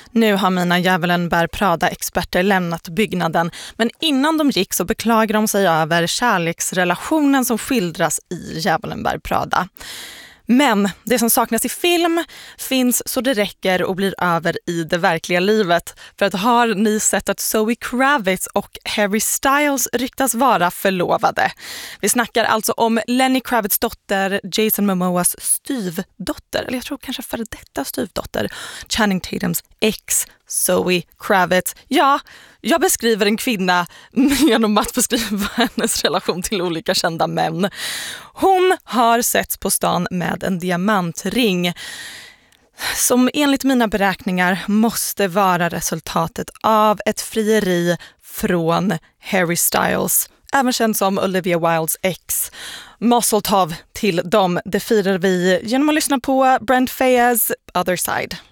Nu har mina Djävulen bär Prada-experter lämnat byggnaden, men innan de gick så beklagar de sig över kärleksrelationen som skildras i Djävulen bär Prada. Men det som saknas i film finns så det räcker och blir över i det verkliga livet. För att har ni sett att Zoe Kravitz och Harry Styles ryktas vara förlovade? Vi snackar alltså om Lenny Kravitz dotter, Jason Momoas styvdotter, eller jag tror kanske före detta styvdotter, Channing Tatums ex Zoe Kravitz. Ja, jag beskriver en kvinna genom att beskriva hennes relation till olika kända män. Hon har setts på stan med en diamantring som enligt mina beräkningar måste vara resultatet av ett frieri från Harry Styles, även känd som Olivia Wildes ex. Mazel tov till dem. Det firar vi genom att lyssna på Brent Faiyaz Other Side.